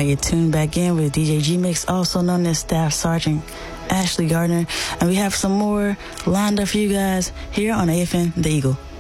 right, you're tuned back in with DJ G-Mix, also known as Staff Sergeant Ashley Gardner. And we have some more lined up for you guys here on AFN The Eagle.